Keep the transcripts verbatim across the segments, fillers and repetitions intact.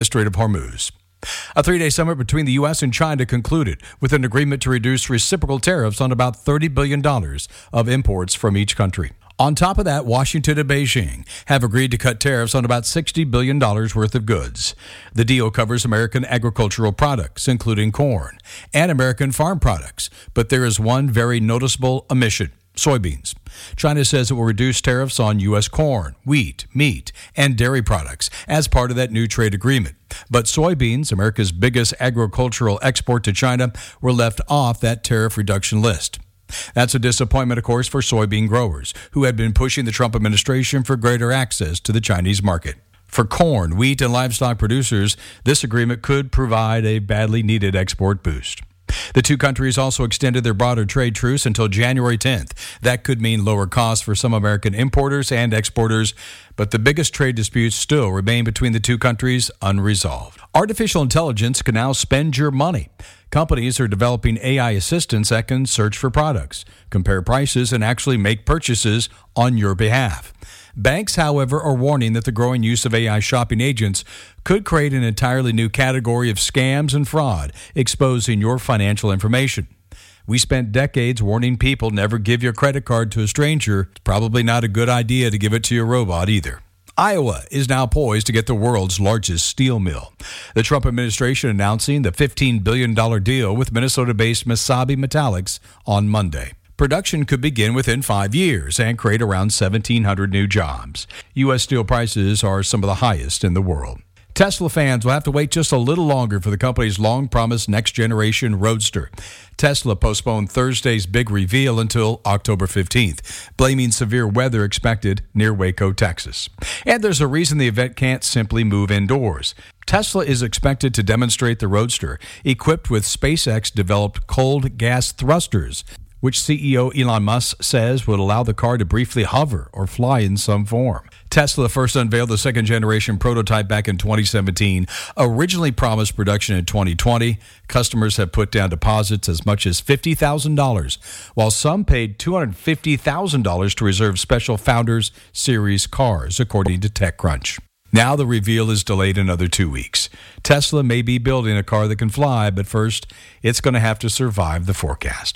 Strait of Hormuz. A three-day summit between the U S and China concluded with an agreement to reduce reciprocal tariffs on about thirty billion dollars of imports from each country. On top of that, Washington and Beijing have agreed to cut tariffs on about sixty billion dollars worth of goods. The deal covers American agricultural products, including corn, and American farm products, but there is one very noticeable omission: soybeans. China says it will reduce tariffs on U S corn, wheat, meat, and dairy products as part of that new trade agreement. But soybeans, America's biggest agricultural export to China, were left off that tariff reduction list. That's a disappointment, of course, for soybean growers who had been pushing the Trump administration for greater access to the Chinese market. For corn, wheat, and livestock producers, this agreement could provide a badly needed export boost. The two countries also extended their broader trade truce until January tenth. That could mean lower costs for some American importers and exporters, but the biggest trade disputes still remain between the two countries unresolved. Artificial intelligence can now spend your money. Companies are developing A I assistants that can search for products, compare prices, and actually make purchases on your behalf. Banks, however, are warning that the growing use of A I shopping agents could create an entirely new category of scams and fraud, exposing your financial information. We spent decades warning people never give your credit card to a stranger. It's probably not a good idea to give it to your robot either. Iowa is now poised to get the world's largest steel mill. The Trump administration announcing the fifteen billion dollars deal with Minnesota-based Mesabi Metallics on Monday. Production could begin within five years and create around seventeen hundred new jobs. U S steel prices are some of the highest in the world. Tesla fans will have to wait just a little longer for the company's long-promised next-generation Roadster. Tesla postponed Thursday's big reveal until October fifteenth, blaming severe weather expected near Waco, Texas. And there's a reason the event can't simply move indoors. Tesla is expected to demonstrate the Roadster, equipped with SpaceX-developed cold gas thrusters, which C E O Elon Musk says would allow the car to briefly hover or fly in some form. Tesla first unveiled the second-generation prototype back in twenty seventeen, originally promised production in twenty twenty. Customers have put down deposits as much as fifty thousand dollars, while some paid two hundred fifty thousand dollars to reserve special Founders Series cars, according to TechCrunch. Now the reveal is delayed another two weeks. Tesla may be building a car that can fly, but first, it's going to have to survive the forecast.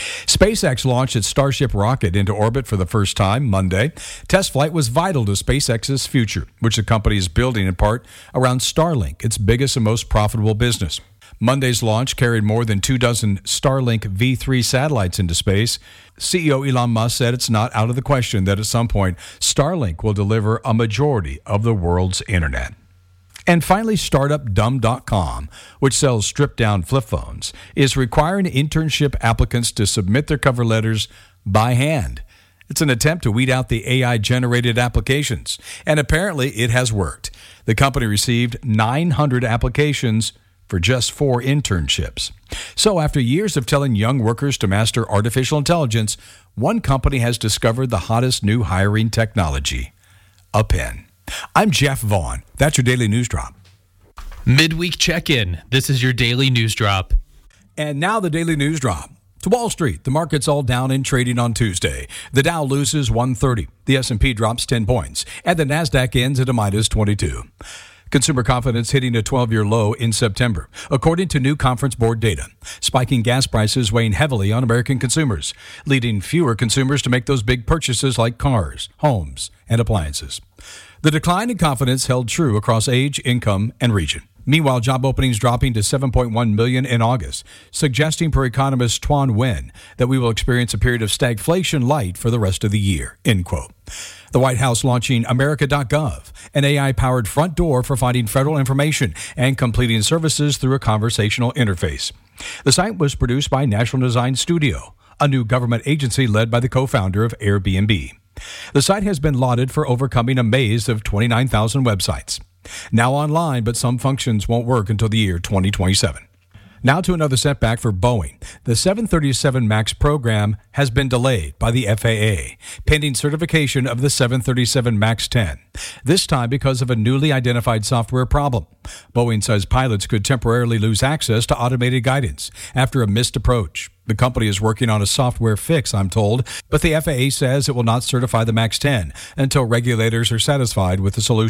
SpaceX launched its Starship rocket into orbit for the first time Monday. Test flight was vital to SpaceX's future, which the company is building in part around Starlink, its biggest and most profitable business. Monday's launch carried more than two dozen Starlink V three satellites into space. C E O Elon Musk said it's not out of the question that at some point Starlink will deliver a majority of the world's internet. And finally, startup dumb dot com, which sells stripped-down flip phones, is requiring internship applicants to submit their cover letters by hand. It's an attempt to weed out the A I-generated applications, and apparently it has worked. The company received nine hundred applications for just four internships. So after years of telling young workers to master artificial intelligence, one company has discovered the hottest new hiring technology: a pen. I'm Jeff Vaughn. That's your Daily News Drop. Midweek check-in. This is your Daily News Drop. And now the Daily News Drop. To Wall Street, the market's all down in trading on Tuesday. The Dow loses one thirty. The S and P drops ten points. And the Nasdaq ends at a minus twenty-two. Consumer confidence hitting a twelve-year low in September, according to new Conference Board data. Spiking gas prices weighing heavily on American consumers, leading fewer consumers to make those big purchases like cars, homes, and appliances. The decline in confidence held true across age, income, and region. Meanwhile, job openings dropping to seven point one million in August, suggesting per economist Tuan Nguyen that we will experience a period of stagflation light for the rest of the year, end quote. The White House launching America dot gov, an A I-powered front door for finding federal information and completing services through a conversational interface. The site was produced by National Design Studio, a new government agency led by the co-founder of Airbnb. The site has been lauded for overcoming a maze of twenty-nine thousand websites. Now online, but some functions won't work until the year twenty twenty-seven. Now to another setback for Boeing. The seven thirty-seven MAX program has been delayed by the F A A, pending certification of the seven thirty-seven MAX ten, this time because of a newly identified software problem. Boeing says pilots could temporarily lose access to automated guidance after a missed approach. The company is working on a software fix, I'm told, but the F A A says it will not certify the MAX ten until regulators are satisfied with the solution.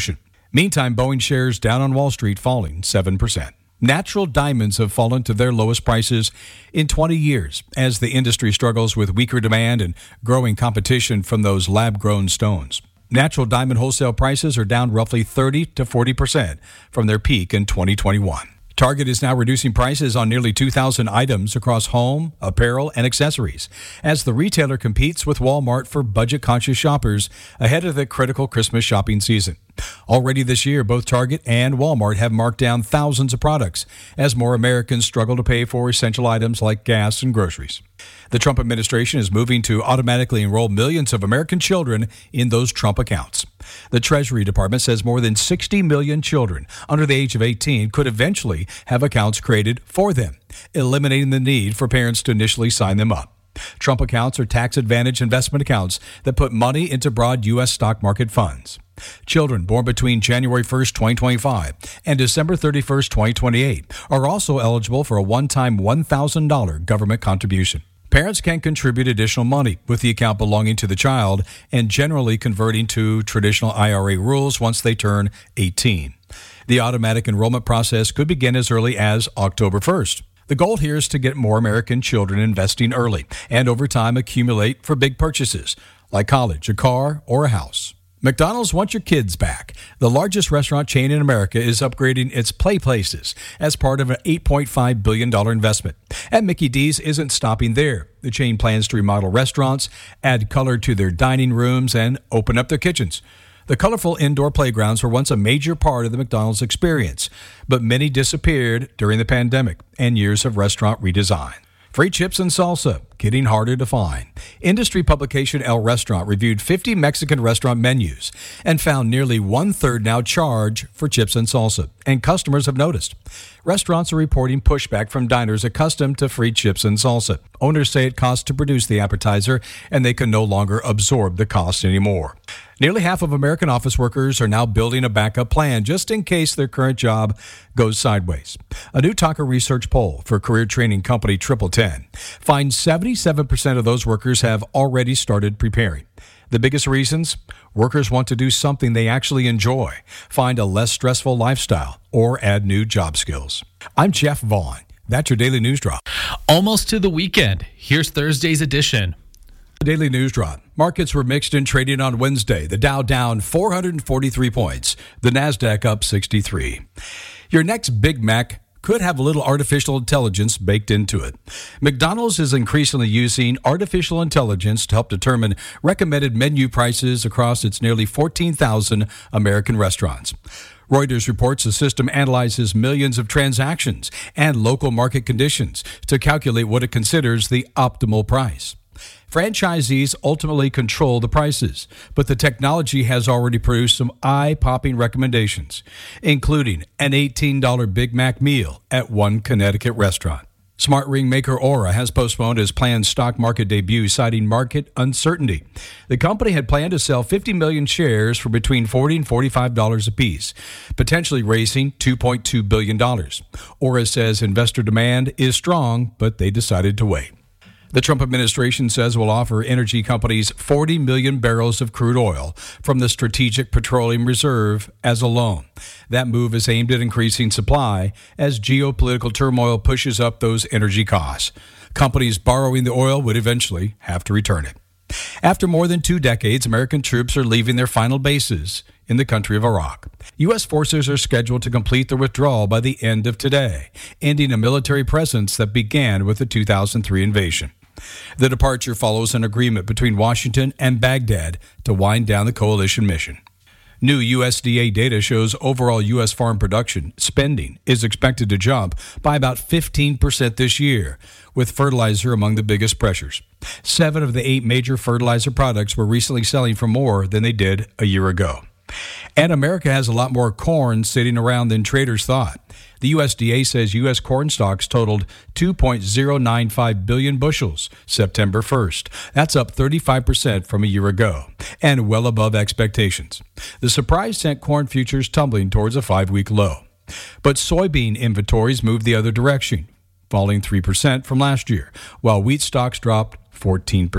Meantime, Boeing shares down on Wall Street, falling seven percent. Natural diamonds have fallen to their lowest prices in twenty years as the industry struggles with weaker demand and growing competition from those lab-grown stones. Natural diamond wholesale prices are down roughly thirty to forty percent from their peak in twenty twenty-one. Target is now reducing prices on nearly two thousand items across home, apparel, and accessories as the retailer competes with Walmart for budget-conscious shoppers ahead of the critical Christmas shopping season. Already this year, both Target and Walmart have marked down thousands of products as more Americans struggle to pay for essential items like gas and groceries. The Trump administration is moving to automatically enroll millions of American children in those Trump accounts. The Treasury Department says more than sixty million children under the age of eighteen could eventually have accounts created for them, eliminating the need for parents to initially sign them up. Trump accounts are tax-advantaged investment accounts that put money into broad U S stock market funds. Children born between January first, twenty twenty-five and December thirty-first, twenty twenty-eight are also eligible for a one-time one thousand dollars government contribution. Parents can contribute additional money with the account belonging to the child and generally converting to traditional I R A rules once they turn eighteen. The automatic enrollment process could begin as early as October first. The goal here is to get more American children investing early and over time accumulate for big purchases like college, a car, or a house. McDonald's wants your kids back. The largest restaurant chain in America is upgrading its play places as part of an eight point five billion dollars investment. And Mickey D's isn't stopping there. The chain plans to remodel restaurants, add color to their dining rooms, and open up their kitchens. The colorful indoor playgrounds were once a major part of the McDonald's experience, but many disappeared during the pandemic and years of restaurant redesign. Free chips and salsa, getting harder to find. Industry publication El Restaurant reviewed fifty Mexican restaurant menus and found nearly one-third now charge for chips and salsa, and customers have noticed. Restaurants are reporting pushback from diners accustomed to free chips and salsa. Owners say it costs to produce the appetizer, and they can no longer absorb the cost anymore. Nearly half of American office workers are now building a backup plan just in case their current job goes sideways. A new Tucker research poll for career training company Triple Ten finds seventy-seven percent of those workers have already started preparing. The biggest reasons? Workers want to do something they actually enjoy, find a less stressful lifestyle, or add new job skills. I'm Jeff Vaughn. That's your Daily News Drop. Almost to the weekend. Here's Thursday's edition. Daily News Drop. Markets were mixed in trading on Wednesday. The Dow down four hundred forty-three points. The Nasdaq up sixty-three. Your next Big Mac could have a little artificial intelligence baked into it. McDonald's is increasingly using artificial intelligence to help determine recommended menu prices across its nearly fourteen thousand American restaurants. Reuters reports the system analyzes millions of transactions and local market conditions to calculate what it considers the optimal price. Franchisees ultimately control the prices, but the technology has already produced some eye-popping recommendations, including an eighteen dollars Big Mac meal at one Connecticut restaurant. Smart ring maker Aura has postponed its planned stock market debut, citing market uncertainty. The company had planned to sell fifty million shares for between forty dollars and forty-five dollars apiece, potentially raising two point two billion dollars. Aura says investor demand is strong, but they decided to wait. The Trump administration says will offer energy companies forty million barrels of crude oil from the Strategic Petroleum Reserve as a loan. That move is aimed at increasing supply as geopolitical turmoil pushes up those energy costs. Companies borrowing the oil would eventually have to return it. After more than two decades, American troops are leaving their final bases in the country of Iraq. U S forces are scheduled to complete their withdrawal by the end of today, ending a military presence that began with the two thousand three invasion. The departure follows an agreement between Washington and Baghdad to wind down the coalition mission. New U S D A data shows overall U S farm production spending is expected to jump by about fifteen percent this year, with fertilizer among the biggest pressures. Seven of the eight major fertilizer products were recently selling for more than they did a year ago. And America has a lot more corn sitting around than traders thought. The U S D A says U S corn stocks totaled two point zero nine five billion bushels September first. That's up thirty-five percent from a year ago and well above expectations. The surprise sent corn futures tumbling towards a five-week low. But soybean inventories moved the other direction, falling three percent from last year, while wheat stocks dropped fourteen percent.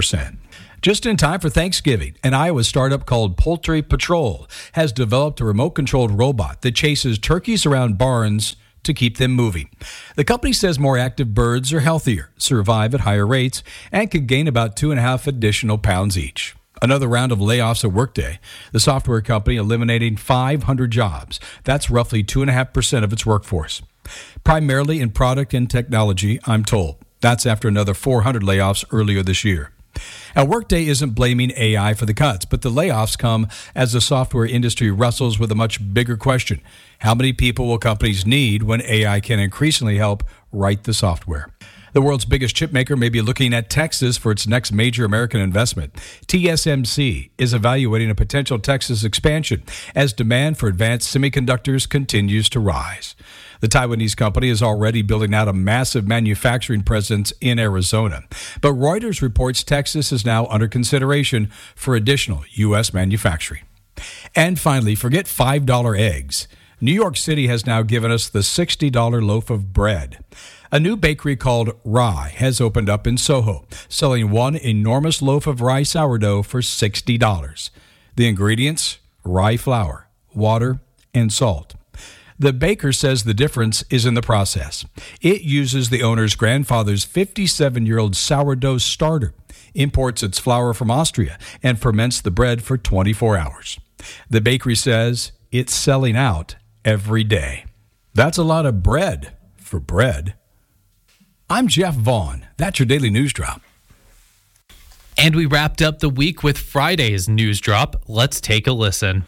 Just in time for Thanksgiving, an Iowa startup called Poultry Patrol has developed a remote-controlled robot that chases turkeys around barns to keep them moving. The company says more active birds are healthier, survive at higher rates, and can gain about two and a half additional pounds each. Another round of layoffs at Workday, the software company eliminating five hundred jobs. That's roughly two point five percent of its workforce. Primarily in product and technology, I'm told. That's after another four hundred layoffs earlier this year. Now, Workday isn't blaming A I for the cuts, but the layoffs come as the software industry wrestles with a much bigger question. How many people will companies need when A I can increasingly help write the software? The world's biggest chip maker may be looking at Texas for its next major American investment. T S M C is evaluating a potential Texas expansion as demand for advanced semiconductors continues to rise. The Taiwanese company is already building out a massive manufacturing presence in Arizona. But Reuters reports Texas is now under consideration for additional U S manufacturing. And finally, forget five dollar eggs. New York City has now given us the sixty dollar loaf of bread. A new bakery called Rye has opened up in Soho, selling one enormous loaf of rye sourdough for sixty dollars. The ingredients? Rye flour, water, and salt. The baker says the difference is in the process. It uses the owner's grandfather's fifty-seven-year-old sourdough starter, imports its flour from Austria, and ferments the bread for twenty-four hours. The bakery says it's selling out every day. That's a lot of bread for bread. I'm Jeff Vaughn. That's your Daily News Drop. And we wrapped up the week with Friday's News Drop. Let's take a listen.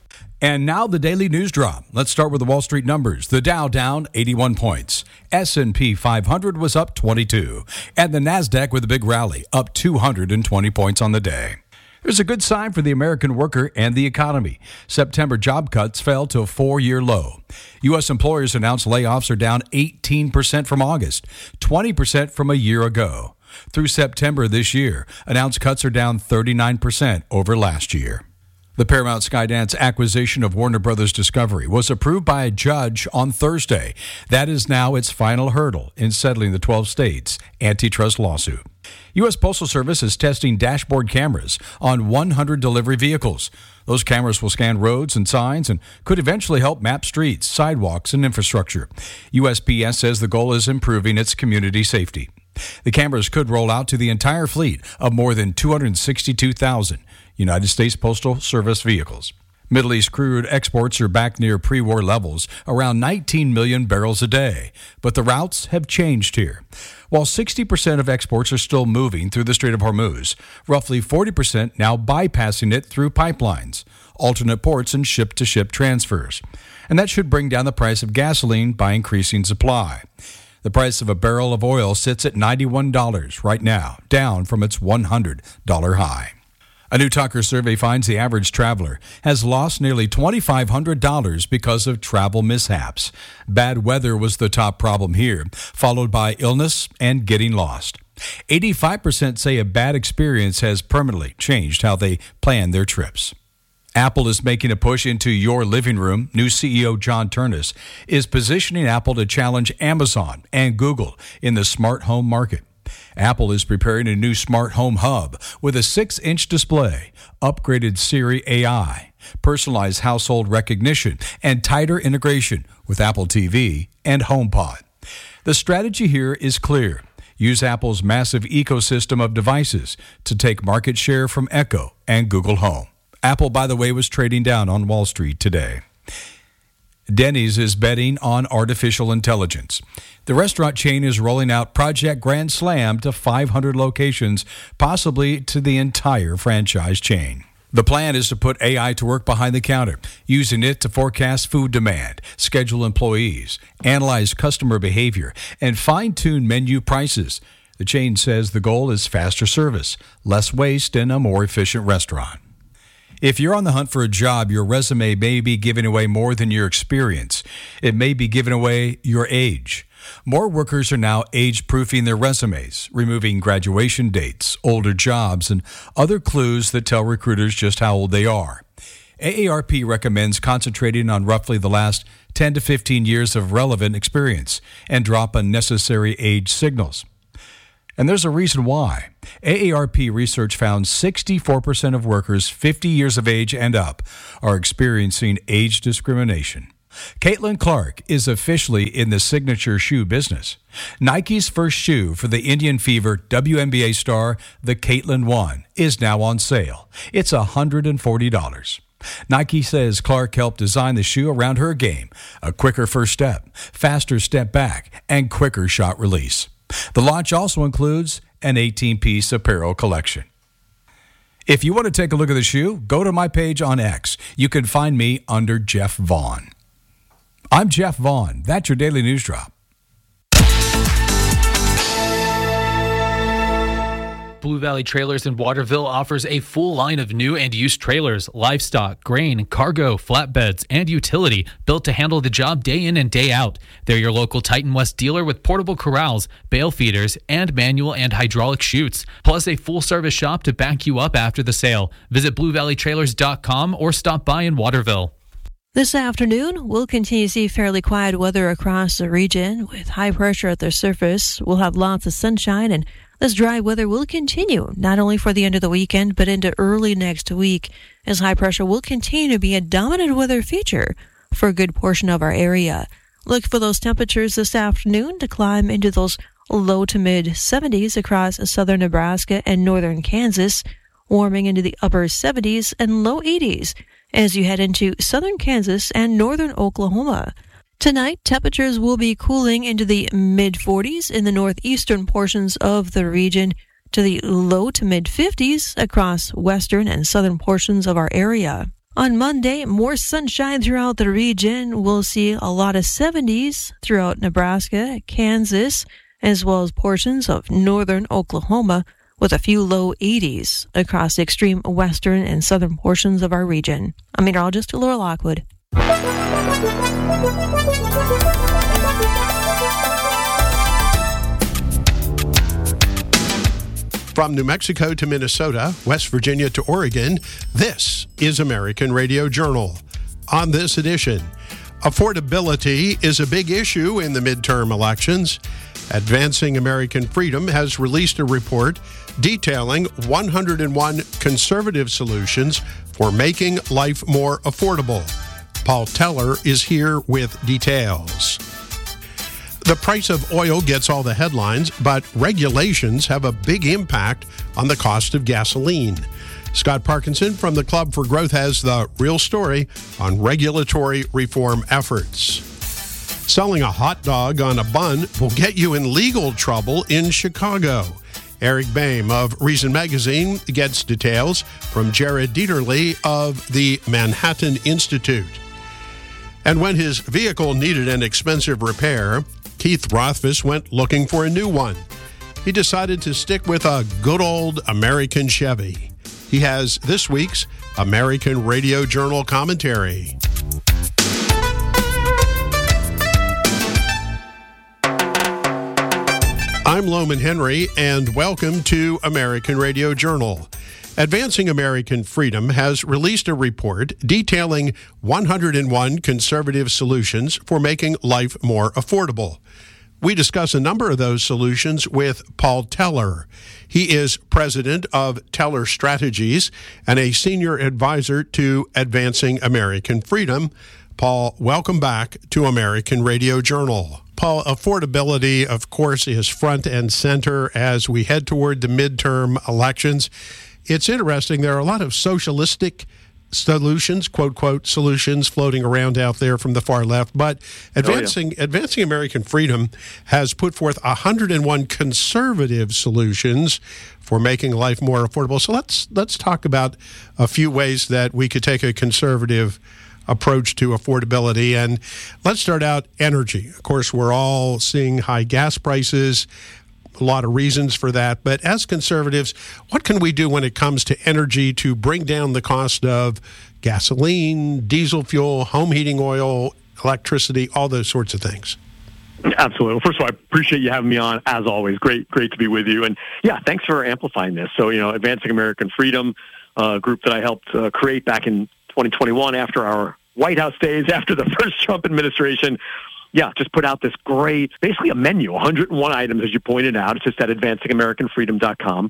And now the Daily News Drop. Let's start with the Wall Street numbers. The Dow down eighty-one points. S and P five hundred was up twenty-two. And the NASDAQ with a big rally, up two hundred twenty points on the day. There's a good sign for the American worker and the economy. September job cuts fell to a four-year low. U S employers announced layoffs are down eighteen percent from August, twenty percent from a year ago. Through September this year, announced cuts are down thirty-nine percent over last year. The Paramount Skydance acquisition of Warner Brothers Discovery was approved by a judge on Thursday. That is now its final hurdle in settling the twelve states antitrust lawsuit. U S Postal Service is testing dashboard cameras on one hundred delivery vehicles. Those cameras will scan roads and signs and could eventually help map streets, sidewalks, and infrastructure. U S P S says the goal is improving its community safety. The cameras could roll out to the entire fleet of more than two hundred sixty-two thousand United States Postal Service vehicles. Middle East crude exports are back near pre-war levels, around nineteen million barrels a day. But the routes have changed here. While sixty percent of exports are still moving through the Strait of Hormuz, roughly forty percent now bypassing it through pipelines, alternate ports, and ship-to-ship transfers. And that should bring down the price of gasoline by increasing supply. The price of a barrel of oil sits at ninety-one dollars right now, down from its one hundred dollars high. A new Tucker survey finds the average traveler has lost nearly two thousand five hundred dollars because of travel mishaps. Bad weather was the top problem here, followed by illness and getting lost. eighty-five percent say a bad experience has permanently changed how they plan their trips. Apple is making a push into your living room. New C E O John Ternus is positioning Apple to challenge Amazon and Google in the smart home market. Apple is preparing a new smart home hub with a six-inch display, upgraded Siri A I, personalized household recognition, and tighter integration with Apple T V and HomePod. The strategy here is clear. Use Apple's massive ecosystem of devices to take market share from Echo and Google Home. Apple, by the way, was trading down on Wall Street today. Denny's is betting on artificial intelligence. The restaurant chain is rolling out Project Grand Slam to five hundred locations, possibly to the entire franchise chain. The plan is to put A I to work behind the counter, using it to forecast food demand, schedule employees, analyze customer behavior, and fine-tune menu prices. The chain says the goal is faster service, less waste, and a more efficient restaurant. If you're on the hunt for a job, your resume may be giving away more than your experience. It may be giving away your age. More workers are now age-proofing their resumes, removing graduation dates, older jobs, and other clues that tell recruiters just how old they are. A A R P recommends concentrating on roughly the last ten to fifteen years of relevant experience and drop unnecessary age signals. And there's a reason why. A A R P research found sixty-four percent of workers fifty years of age and up are experiencing age discrimination. Caitlin Clark is officially in the signature shoe business. Nike's first shoe for the Indian Fever W N B A star, the Caitlin One, is now on sale. It's one hundred forty dollars. Nike says Clark helped design the shoe around her game, a quicker first step, faster step back, and quicker shot release. The launch also includes an eighteen-piece apparel collection. If you want to take a look at the shoe, go to my page on X. You can find me under Jeff Vaughn. I'm Jeff Vaughn. That's your Daily News Drop. Blue Valley Trailers in Waterville offers a full line of new and used trailers, livestock, grain, cargo, flatbeds, and utility built to handle the job day in and day out. They're your local Titan West dealer with portable corrals, bale feeders, and manual and hydraulic chutes, plus a full-service shop to back you up after the sale. Visit blue valley trailers dot com or stop by in Waterville. This afternoon, we'll continue to see fairly quiet weather across the region. With high pressure at the surface, we'll have lots of sunshine, and this dry weather will continue, not only for the end of the weekend, but into early next week, as high pressure will continue to be a dominant weather feature for a good portion of our area. Look for those temperatures this afternoon to climb into those low to mid seventies across southern Nebraska and northern Kansas, warming into the upper seventies and low eighties as you head into southern Kansas and northern Oklahoma. Tonight, temperatures will be cooling into the mid forties in the northeastern portions of the region to the low to mid fifties across western and southern portions of our area. On Monday, more sunshine throughout the region. We'll see a lot of seventies throughout Nebraska, Kansas, as well as portions of northern Oklahoma, with a few low eighties across the extreme western and southern portions of our region. I'm meteorologist Laura Lockwood. From New Mexico to Minnesota, West Virginia to Oregon, this is American Radio Journal. On this edition, affordability is a big issue in the midterm elections. Advancing American Freedom has released a report detailing one hundred one conservative solutions for making life more affordable. Paul Teller is here with details. The price of oil gets all the headlines, but regulations have a big impact on the cost of gasoline. Scott Parkinson from the Club for Growth has the real story on regulatory reform efforts. Selling a hot dog on a bun will get you in legal trouble in Chicago. Eric Boehm of Reason Magazine gets details from Jared Dieterle of the Manhattan Institute. And when his vehicle needed an expensive repair, Keith Rothfuss went looking for a new one. He decided to stick with a good old American Chevy. He has this week's American Radio Journal commentary. I'm Loman Henry, and welcome to American Radio Journal. Advancing American Freedom has released a report detailing one hundred one conservative solutions for making life more affordable. We discuss a number of those solutions with Paul Teller. He is president of Teller Strategies and a senior advisor to Advancing American Freedom. Paul, welcome back to American Radio Journal. Paul, affordability, of course, is front and center as we head toward the midterm elections. It's interesting. There are a lot of socialistic solutions, quote, quote, solutions floating around out there from the far left. But advancing, oh, yeah. Advancing American Freedom has put forth one hundred one conservative solutions for making life more affordable. So let's let's talk about a few ways that we could take a conservative approach to affordability. And let's start out energy. Of course, we're all seeing high gas prices, a lot of reasons for that. But as conservatives, what can we do when it comes to energy to bring down the cost of gasoline, diesel fuel, home heating oil, electricity, all those sorts of things? Absolutely. Well, first of all, I appreciate you having me on, as always. Great, great to be with you. And yeah, thanks for amplifying this. So, you know, Advancing American Freedom, a uh, group that I helped uh, create back in twenty twenty-one after our White House days, after the first Trump administration. yeah, just put out this great, basically a menu, one hundred one items, as you pointed out. It's just at advancing american freedom dot com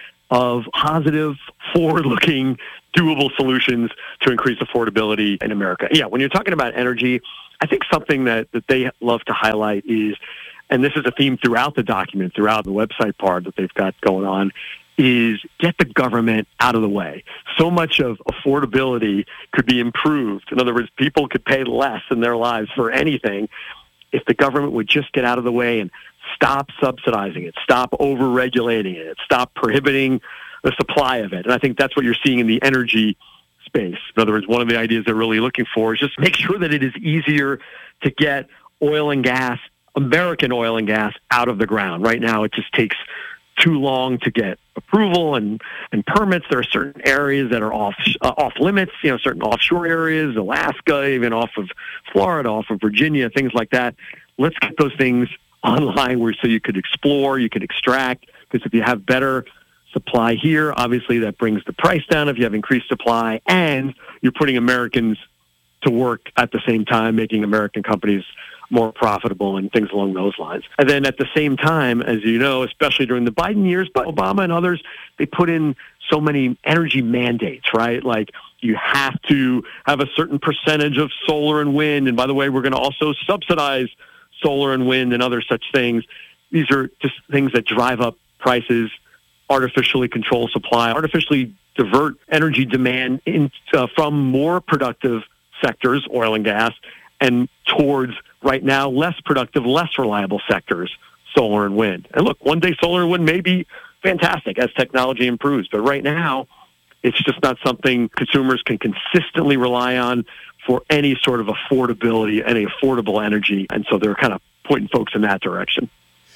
of positive, forward-looking, doable solutions to increase affordability in America. Yeah, when you're talking about energy, I think something that, that they love to highlight is, and this is a theme throughout the document, throughout the website part that they've got going on, is get the government out of the way. So much of affordability could be improved. In other words, people could pay less in their lives for anything if the government would just get out of the way and stop subsidizing it, stop over-regulating it, stop prohibiting the supply of it. And I think that's what you're seeing in the energy space. In other words, one of the ideas they're really looking for is just make sure that it is easier to get oil and gas, American oil and gas, out of the ground. Right now, it just takes too long to get approval and, and permits. There are certain areas that are off uh, off limits, you know, certain offshore areas, Alaska, even off of Florida, off of Virginia, things like that. Let's get those things online where so you could explore, you could extract, because if you have better supply here, obviously that brings the price down if you have increased supply, and you're putting Americans to work at the same time, making American companies more profitable and things along those lines. And then at the same time, as you know, especially during the Biden years, but Obama and others, they put in so many energy mandates, right? Like you have to have a certain percentage of solar and wind. And by the way, we're going to also subsidize solar and wind and other such things. These are just things that drive up prices, artificially control supply, artificially divert energy demand in, uh, from more productive sectors, oil and gas, and towards right now less productive, less reliable sectors, solar and wind. And look, one day solar and wind may be fantastic as technology improves, but right now it's just not something consumers can consistently rely on for any sort of affordability, any affordable energy. And so they're kind of pointing folks in that direction.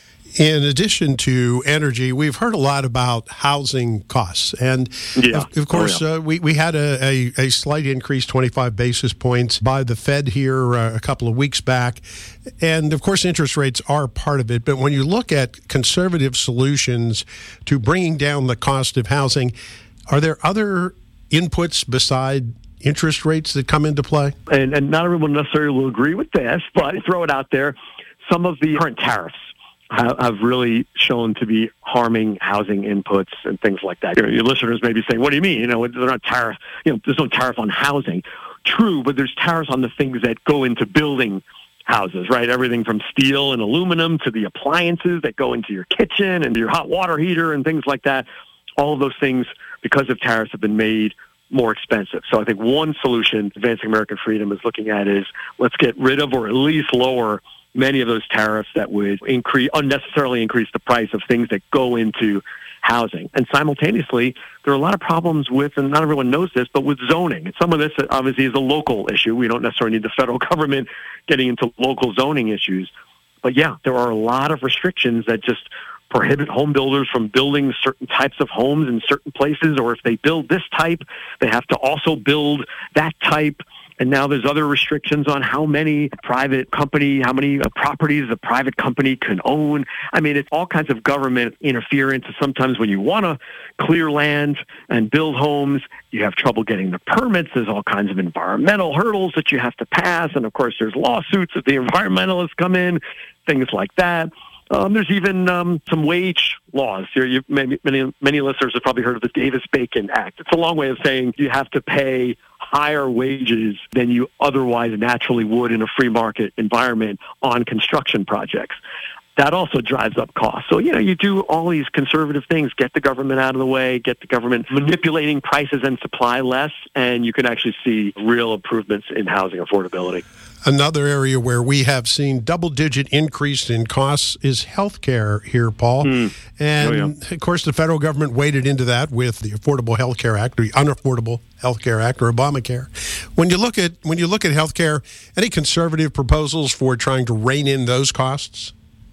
In addition to energy, we've heard a lot about housing costs. And, yeah. of, of course, oh, yeah. uh, we, we had a, a, a slight increase, twenty-five basis points, by the Fed here uh, a couple of weeks back. And, of course, interest rates are part of it. But when you look at conservative solutions to bringing down the cost of housing, are there other inputs beside interest rates that come into play? And, and not everyone necessarily will agree with this, but throw it out there. Some of the current tariffs have really shown to be harming housing inputs and things like that. Your listeners may be saying, what do you mean? You know, they're not tariff, you know, there's no tariff on housing. True, but there's tariffs on the things that go into building houses, right? Everything from steel and aluminum to the appliances that go into your kitchen and your hot water heater and things like that. All of those things, because of tariffs, have been made more expensive. So I think one solution Advancing American Freedom is looking at is let's get rid of or at least lower many of those tariffs that would increase, unnecessarily increase the price of things that go into housing. And simultaneously, there are a lot of problems with, and not everyone knows this, but with zoning. And some of this obviously is a local issue. We don't necessarily need the federal government getting into local zoning issues. But yeah, there are a lot of restrictions that just prohibit home builders from building certain types of homes in certain places, or if they build this type, they have to also build that type. And now there's other restrictions on how many private company, how many uh, properties a private company can own. I mean, it's all kinds of government interference. Sometimes when you want to clear land and build homes, you have trouble getting the permits. There's all kinds of environmental hurdles that you have to pass. And of course, there's lawsuits if the environmentalists come in, things like that. Um, there's even um, some wage laws. Here, you, many, many, many listeners have probably heard of the Davis-Bacon Act. It's a long way of saying you have to pay higher wages than you otherwise naturally would in a free market environment on construction projects. That also drives up costs. So, you know, you do all these conservative things, get the government out of the way, get the government manipulating prices and supply less, and you can actually see real improvements in housing affordability. Another area where we have seen double-digit increase in costs is healthcare here, Paul. Mm. And, oh, yeah. of course, the federal government waded into that with the Affordable Health Care Act, or the Unaffordable Health Care Act, or Obamacare. When you look at when you look at healthcare, any conservative proposals for trying to rein in those costs?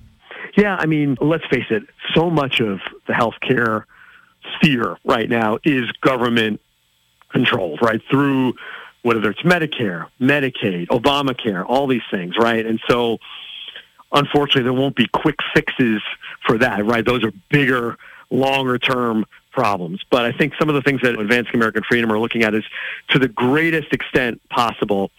Yeah, I mean, let's face it, so much of the healthcare sphere right now is government controlled, right, through whether it's Medicare, Medicaid, Obamacare, all these things, right? And so, unfortunately, there won't be quick fixes for that, right? Those are bigger, longer-term problems. But I think some of the things that Advancing American Freedom are looking at is, to the greatest extent possible,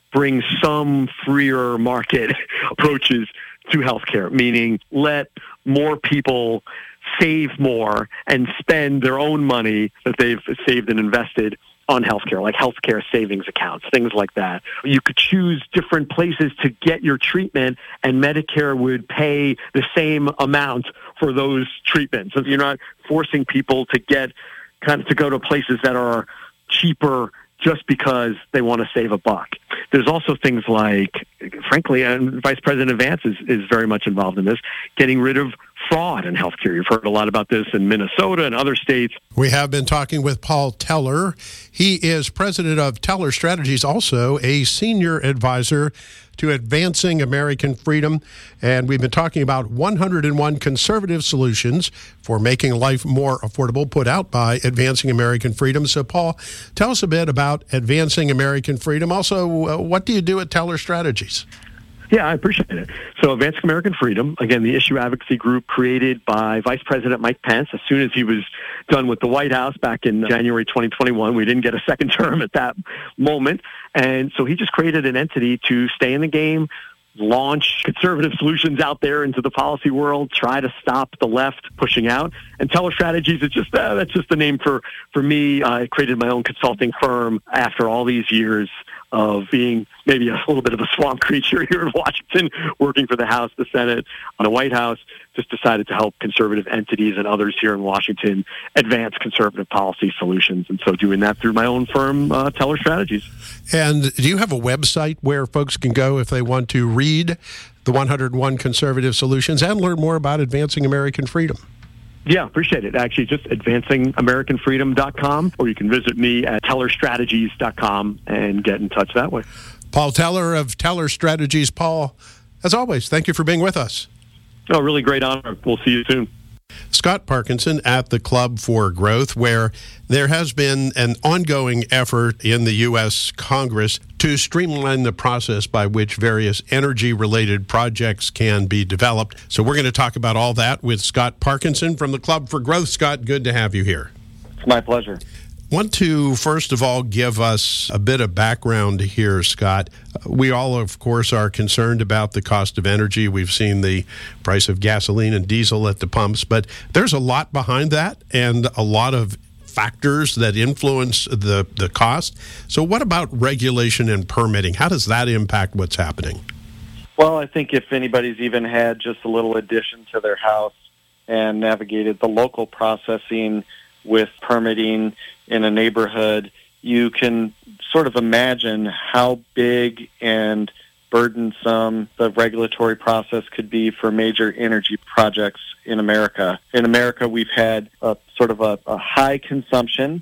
bring some freer market approaches to healthcare, meaning let more people save more and spend their own money that they've saved and invested on healthcare, like healthcare savings accounts, things like that. You could choose different places to get your treatment, and Medicare would pay the same amount for those treatments. So you're not forcing people to get kind of to go to places that are cheaper just because they want to save a buck. There's also things like, frankly, and Vice President Vance is, is very much involved in this, getting rid of fraud in healthcare. You've heard a lot about this in Minnesota and other states. We have been talking with Paul Teller. He is president of Teller Strategies, also a senior advisor to Advancing American Freedom. And we've been talking about one hundred one conservative solutions for making life more affordable, put out by Advancing American Freedom. So, Paul, tell us a bit about Advancing American Freedom. Also, uh, what do you do at Teller Strategies? Yeah, I appreciate it. So Advancing American Freedom, again, the issue advocacy group created by Vice President Mike Pence as soon as he was done with the White House back in January twenty twenty-one. We didn't get a second term at that moment. And so he just created an entity to stay in the game, launch conservative solutions out there into the policy world, try to stop the left pushing out. And Teller Strategies is just, uh, that's just the name for, for me. I created my own consulting firm after all these years of being maybe a little bit of a swamp creature here in Washington, working for the House, the Senate, and the White House. Just decided to help conservative entities and others here in Washington advance conservative policy solutions. And so doing that through my own firm, uh, Teller Strategies. And do you have a website where folks can go if they want to read the one hundred one conservative solutions and learn more about Advancing American Freedom? Yeah, appreciate it. Actually, just advancing american freedom dot com, or you can visit me at teller strategies dot com and get in touch that way. Paul Teller of Teller Strategies. Paul, as always, thank you for being with us. Oh, really great honor. We'll see you soon. Scott Parkinson at the Club for Growth, where there has been an ongoing effort in the U S Congress to streamline the process by which various energy-related projects can be developed. So we're going to talk about all that with Scott Parkinson from the Club for Growth. Scott, good to have you here. It's my pleasure. Want to, first of all, give us a bit of background here, Scott. We all, of course, are concerned about the cost of energy. We've seen the price of gasoline and diesel at the pumps, but there's a lot behind that and a lot of factors that influence the, the cost. So what about regulation and permitting? How does that impact what's happening? Well, I think if anybody's even had just a little addition to their house and navigated the local processing with permitting in a neighborhood, you can sort of imagine how big and burdensome the regulatory process could be for major energy projects in America. In America, we've had a sort of a, a high consumption,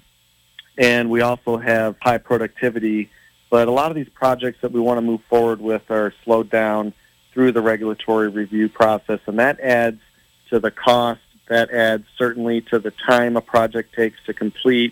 and we also have high productivity, but a lot of these projects that we want to move forward with are slowed down through the regulatory review process, and that adds to the cost. That adds certainly to the time a project takes to complete.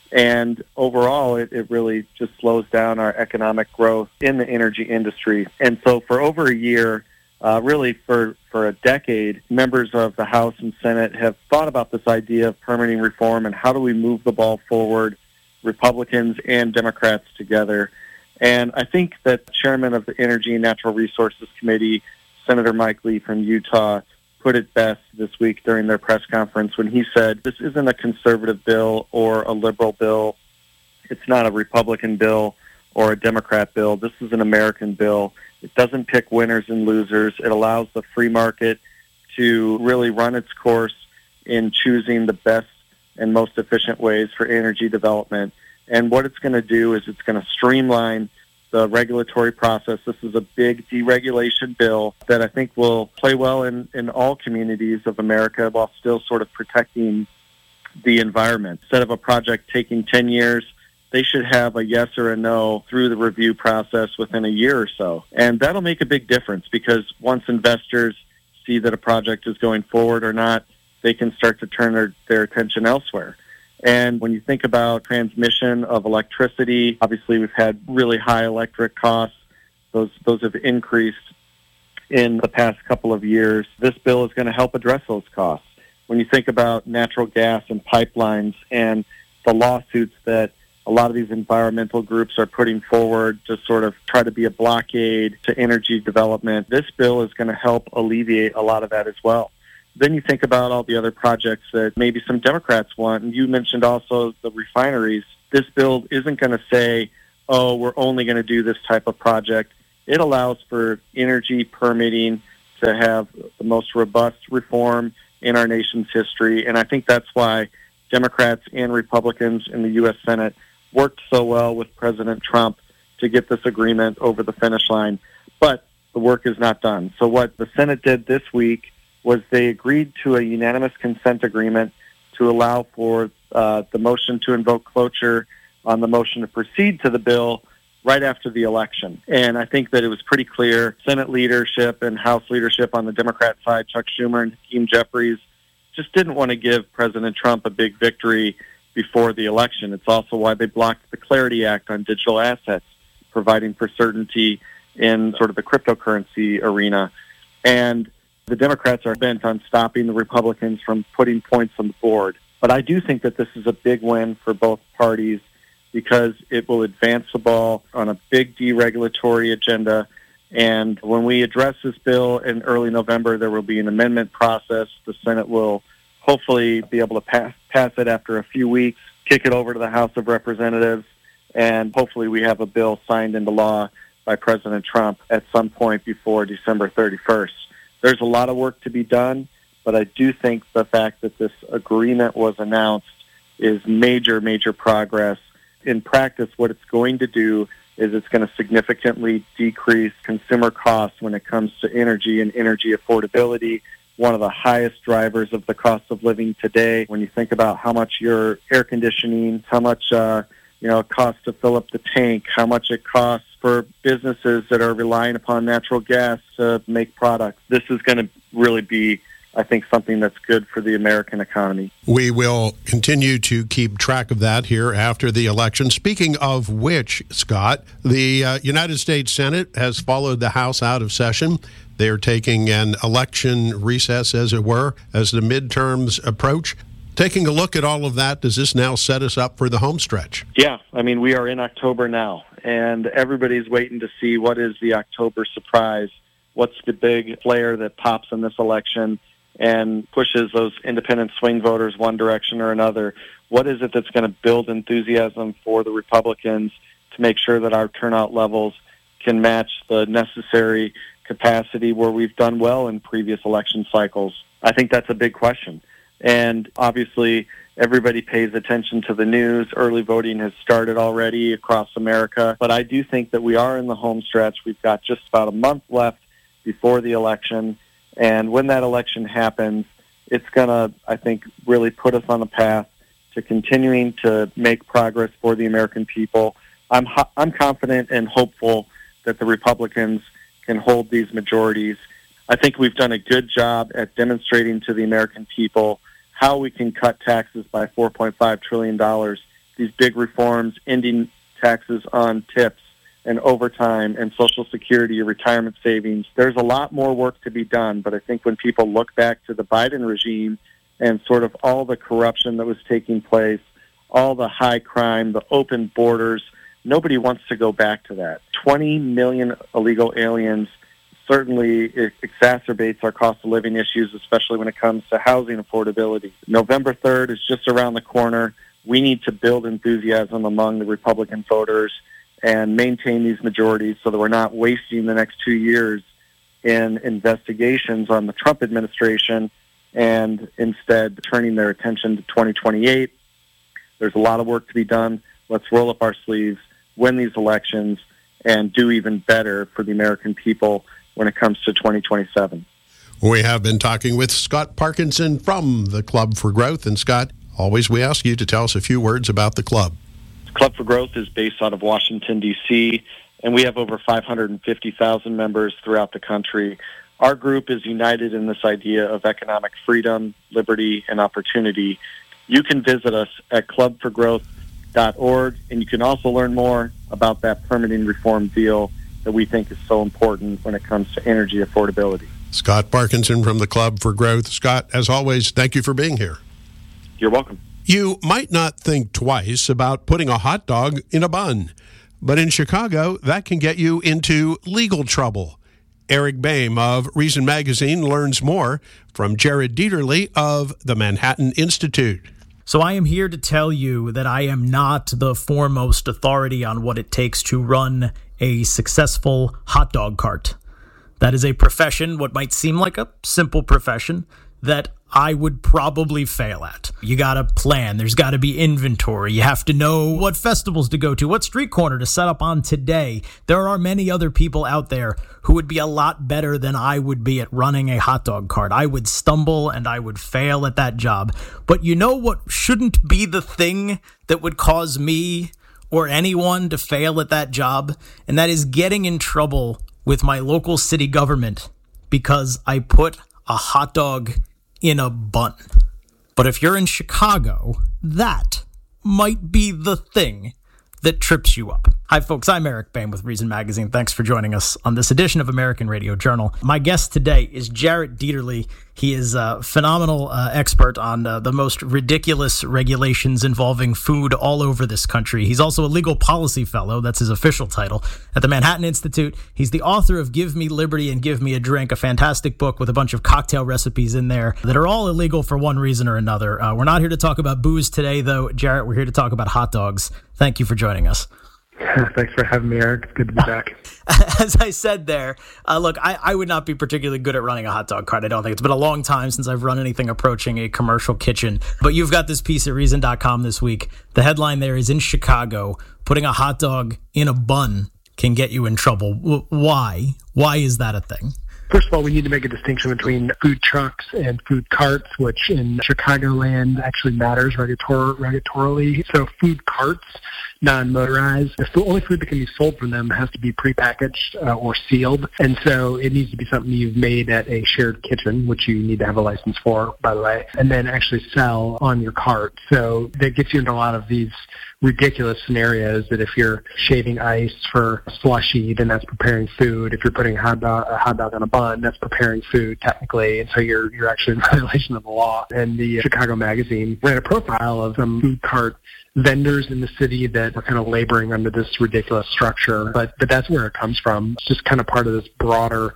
And overall, it, it really just slows down our economic growth in the energy industry. And so for over a year, uh, really for, for a decade, members of the House and Senate have thought about this idea of permitting reform and how do we move the ball forward, Republicans and Democrats together. And I think that Chairman of the Energy and Natural Resources Committee, Senator Mike Lee from Utah, put it best this week during their press conference when he said, this isn't a conservative bill or a liberal bill. It's not a Republican bill or a Democrat bill. This is an American bill. It doesn't pick winners and losers. It allows the free market to really run its course in choosing the best and most efficient ways for energy development. And what it's going to do is it's going to streamline the regulatory process. This is a big deregulation bill that I think will play well in, in all communities of America while still sort of protecting the environment. Instead of a project taking ten years, they should have a yes or a no through the review process within a year or so. And that'll make a big difference because once investors see that a project is going forward or not, they can start to turn their, their attention elsewhere. And when you think about transmission of electricity, obviously we've had really high electric costs. Those those have increased in the past couple of years. This bill is going to help address those costs. When you think about natural gas and pipelines and the lawsuits that a lot of these environmental groups are putting forward to sort of try to be a blockade to energy development. This bill is going to help alleviate a lot of that as well. Then you think about all the other projects that maybe some Democrats want, and you mentioned also the refineries. This bill isn't going to say, oh, we're only going to do this type of project. It allows for energy permitting to have the most robust reform in our nation's history, and I think that's why Democrats and Republicans in the U S Senate worked so well with President Trump to get this agreement over the finish line. But the work is not done. So what the Senate did this week was they agreed to a unanimous consent agreement to allow for uh, the motion to invoke cloture on the motion to proceed to the bill right after the election. And I think that it was pretty clear Senate leadership and House leadership on the Democrat side, Chuck Schumer and Hakeem Jeffries, just didn't want to give President Trump a big victory before the election. It's also why they blocked the Clarity Act on digital assets, providing for certainty in sort of the cryptocurrency arena. And the Democrats are bent on stopping the Republicans from putting points on the board. But I do think that this is a big win for both parties because it will advance the ball on a big deregulatory agenda. And when we address this bill in early November, there will be an amendment process. The Senate will hopefully be able to pass, pass it after a few weeks, kick it over to the House of Representatives, and hopefully we have a bill signed into law by President Trump at some point before December thirty-first. There's a lot of work to be done, but I do think the fact that this agreement was announced is major, major progress. In practice, what it's going to do is it's going to significantly decrease consumer costs when it comes to energy and energy affordability, one of the highest drivers of the cost of living today. When you think about how much your air conditioning, how much uh, you know it costs to fill up the tank, how much it costs for businesses that are relying upon natural gas to make products, this is going to really be, I think, something that's good for the American economy. We will continue to keep track of that here after the election. Speaking of which, Scott, the uh, United States Senate has followed the House out of session. They are taking an election recess, as it were, as the midterms approach. Taking a look at all of that, does this now set us up for the home stretch? Yeah, I mean, we are in October now, and everybody's waiting to see what is the October surprise. What's the big player that pops in this election and pushes those independent swing voters one direction or another? What is it that's going to build enthusiasm for the Republicans to make sure that our turnout levels can match the necessary capacity where we've done well in previous election cycles? I think that's a big question. And obviously, everybody pays attention to the news. Early voting has started already across America. But I do think that we are in the home stretch. We've got just about a month left before the election. And when that election happens, it's going to, I think, really put us on a path to continuing to make progress for the American people. I'm ho- I'm confident and hopeful that the Republicans can hold these majorities. I think we've done a good job at demonstrating to the American people how we can cut taxes by four point five trillion dollars. These big reforms, ending taxes on tips and overtime and Social Security, retirement savings. There's a lot more work to be done, but I think when people look back to the Biden regime and sort of all the corruption that was taking place, all the high crime, the open borders, nobody wants to go back to that. twenty million illegal aliens certainly it exacerbates our cost of living issues, especially when it comes to housing affordability. November third is just around the corner. We need to build enthusiasm among the Republican voters and maintain these majorities so that we're not wasting the next two years in investigations on the Trump administration and instead turning their attention to twenty twenty-eight. There's a lot of work to be done. Let's roll up our sleeves, win these elections, and do even better for the American people when it comes to twenty twenty-seven. We have been talking with Scott Parkinson from the Club for Growth. And Scott, always we ask you to tell us a few words about the club. Club for Growth is based out of Washington, D C, and we have over five hundred fifty thousand members throughout the country. Our group is united in this idea of economic freedom, liberty, and opportunity. You can visit us at club for growth dot org, and you can also learn more about that permitting reform deal that we think is so important when it comes to energy affordability. Scott Parkinson from the Club for Growth. Scott, as always, thank you for being here. You're welcome. You might not think twice about putting a hot dog in a bun, but in Chicago, that can get you into legal trouble. Eric Boehm of Reason Magazine learns more from Jared Dieterle of the Manhattan Institute. So I am here to tell you that I am not the foremost authority on what it takes to run a successful hot dog cart. That is a profession, what might seem like a simple profession, that I would probably fail at. You gotta plan. There's gotta be inventory. You have to know what festivals to go to, what street corner to set up on today. There are many other people out there who would be a lot better than I would be at running a hot dog cart. I would stumble and I would fail at that job. But you know what shouldn't be the thing that would cause me or anyone to fail at that job? And that is getting in trouble with my local city government because I put a hot dog in a bun. But if you're in Chicago, that might be the thing that trips you up. Hi, folks. I'm Eric Boehm with Reason Magazine. Thanks for joining us on this edition of American Radio Journal. My guest today is Jared Dieterle. He is a phenomenal uh, expert on uh, the most ridiculous regulations involving food all over this country. He's also a legal policy fellow. That's his official title at the Manhattan Institute. He's the author of Give Me Liberty and Give Me a Drink, a fantastic book with a bunch of cocktail recipes in there that are all illegal for one reason or another. Uh, we're not here to talk about booze today, though. Jared, we're here to talk about hot dogs. Thank you for joining us. Thanks for having me, Eric. It's good to be back. As I said there, uh, look, I, I would not be particularly good at running a hot dog cart. I don't think. It's been a long time since I've run anything approaching a commercial kitchen. But you've got this piece at reason dot com this week. The headline there is, in Chicago, putting a hot dog in a bun can get you in trouble. W- why? Why is that a thing? First of all, we need to make a distinction between food trucks and food carts, which in Chicagoland actually matters regulator- regulatorily. So food carts, non-motorized, the only food that can be sold from them has to be prepackaged uh, or sealed. And so it needs to be something you've made at a shared kitchen, which you need to have a license for, by the way, and then actually sell on your cart. So that gets you into a lot of these ridiculous scenarios that if you're shaving ice for a slushy, then that's preparing food. If you're putting a hot dog, a hot dog on a bun, that's preparing food technically. And so you're you're actually in violation of the law. And the Chicago Magazine ran a profile of some food cart vendors in the city that are kind of laboring under this ridiculous structure. But but that's where it comes from. It's just kind of part of this broader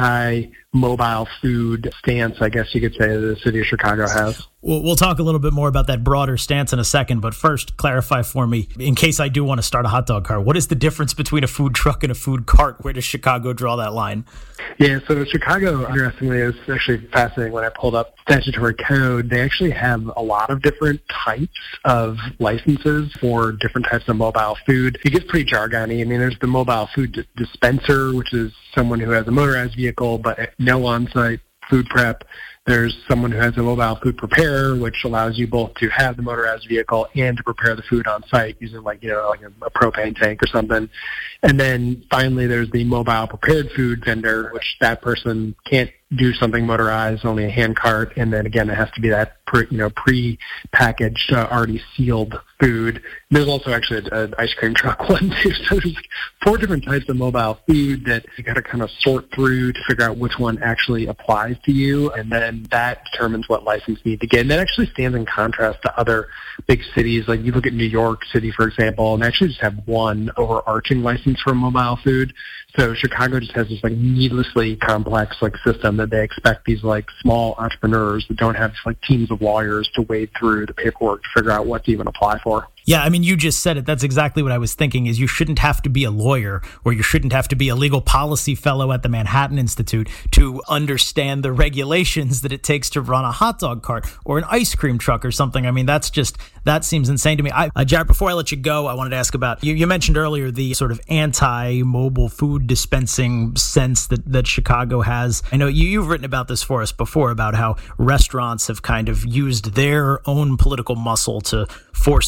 anti-mobile food stance, I guess you could say, that the city of Chicago has. We'll, we'll talk a little bit more about that broader stance in a second, but first, clarify for me, in case I do want to start a hot dog cart, what is the difference between a food truck and a food cart? Where does Chicago draw that line? Yeah, so Chicago, interestingly, is actually fascinating. When I pulled up statutory code, they actually have a lot of different types of licenses for different types of mobile food. It gets pretty jargony. I mean, there's the mobile food d- dispenser, which is someone who has a motorized vehicle but no on-site food prep. There's someone who has a mobile food preparer, which allows you both to have the motorized vehicle and to prepare the food on site using, like, you know, like a, a propane tank or something. And then finally, there's the mobile prepared food vendor, which that person can't do something motorized, only a hand cart. And then again, it has to be that pre, you know, pre-packaged, uh, already sealed food. And there's also actually an ice cream truck one too. So there's like four different types of mobile food that you got to kind of sort through to figure out which one actually applies to you. And then that determines what license you need to get. And that actually stands in contrast to other big cities. Like you look at New York City, for example, and they actually just have one overarching license for mobile food. So Chicago just has this like needlessly complex like system that they expect these like small entrepreneurs that don't have like teams of lawyers to wade through the paperwork to figure out what to even apply for. Yeah, I mean, you just said it. That's exactly what I was thinking, is you shouldn't have to be a lawyer or you shouldn't have to be a legal policy fellow at the Manhattan Institute to understand the regulations that it takes to run a hot dog cart or an ice cream truck or something. I mean, that's just, that seems insane to me. I, uh, Jared, before I let you go, I wanted to ask about, you, you mentioned earlier the sort of anti-mobile food dispensing sense that, that Chicago has. I know you, you've written about this for us before, about how restaurants have kind of used their own political muscle to force food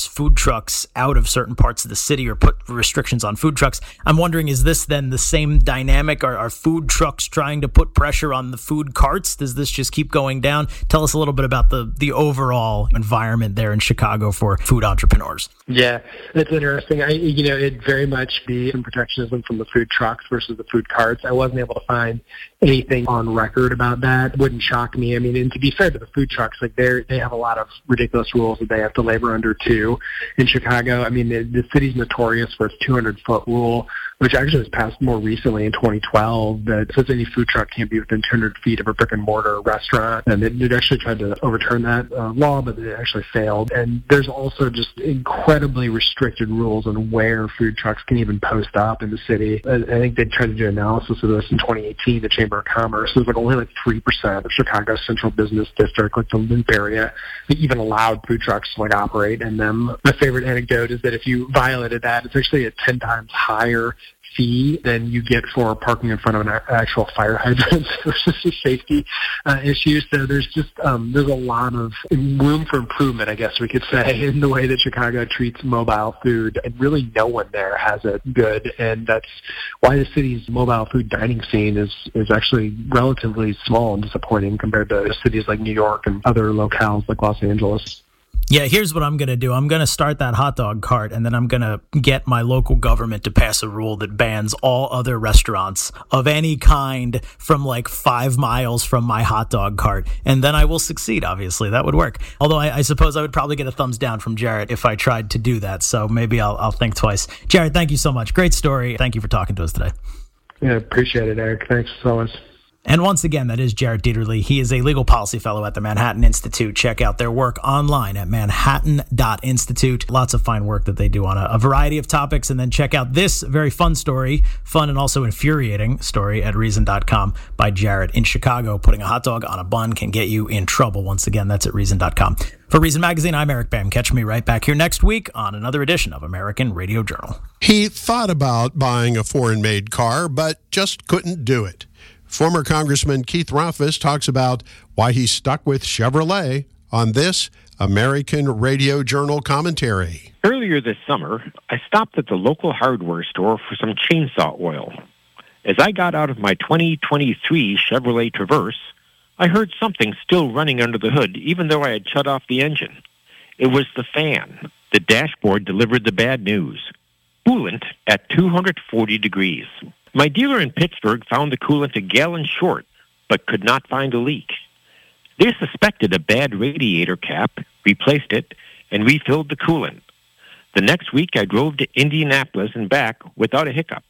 trucks out of certain parts of the city or put restrictions on food trucks. I'm wondering, is this then the same dynamic? Are, are food trucks trying to put pressure on the food carts? Does this just keep going down? Tell us a little bit about the, the overall environment there in Chicago for food entrepreneurs. Yeah, that's interesting. I, you know, it'd very much be some protectionism from the food trucks versus the food carts. I wasn't able to find anything on record about that. It wouldn't shock me. I mean, and to be fair to the food trucks, like they they have a lot of ridiculous rules that they have to labor under too. In Chicago, I mean, the, the city's notorious for its two hundred foot rule, which actually was passed more recently in twenty twelve, that says any food truck can't be within two hundred feet of a brick and mortar restaurant. And it, it actually tried to overturn that uh, law, but it actually failed. And there's also just incredibly restricted rules on where food trucks can even post up in the city. I, I think they tried to do analysis of this in twenty eighteen, the Chamber of Commerce. It was like only like three percent of Chicago's central business district, like the Loop area, that even allowed food trucks to like operate in them. My favorite anecdote is that if you violated that, it's actually a ten times higher fee than you get for parking in front of an actual fire hydrant versus a safety uh, issue. So there's just um, there's a lot of room for improvement, I guess we could say, in the way that Chicago treats mobile food, and really no one there has it good. And that's why the city's mobile food dining scene is is actually relatively small and disappointing compared to cities like New York and other locales like Los Angeles. Yeah, here's what I'm going to do. I'm going to start that hot dog cart, and then I'm going to get my local government to pass a rule that bans all other restaurants of any kind from like five miles from my hot dog cart. And then I will succeed, obviously. That would work. Although I, I suppose I would probably get a thumbs down from Jarrett if I tried to do that. So maybe I'll, I'll think twice. Jarrett, thank you so much. Great story. Thank you for talking to us today. Yeah, appreciate it, Eric. Thanks so much. And once again, that is Jarrett Dieterle. He is a legal policy fellow at the Manhattan Institute. Check out their work online at manhattan dot institute. Lots of fine work that they do on a, a variety of topics. And then check out this very fun story, fun and also infuriating story at reason dot com by Jarrett. In Chicago, putting a hot dog on a bun can get you in trouble. Once again, that's at reason dot com. For Reason Magazine, I'm Eric Bam. Catch me right back here next week on another edition of American Radio Journal. He thought about buying a foreign-made car, but just couldn't do it. Former Congressman Keith Rothfuss talks about why he's stuck with Chevrolet on this American Radio Journal commentary. Earlier this summer, I stopped at the local hardware store for some chainsaw oil. As I got out of my twenty twenty-three Chevrolet Traverse, I heard something still running under the hood, even though I had shut off the engine. It was the fan. The dashboard delivered the bad news. Coolant at two hundred forty degrees. My dealer in Pittsburgh found the coolant a gallon short, but could not find a leak. They suspected a bad radiator cap, replaced it, and refilled the coolant. The next week, I drove to Indianapolis and back without a hiccup.